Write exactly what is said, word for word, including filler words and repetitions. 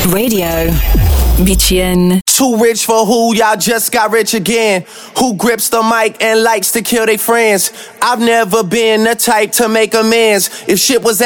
Radio B T N. Too rich for who? Y'all just got rich again. Who grips the mic and likes to kill their friends? I've never been the type to make amends. If shit was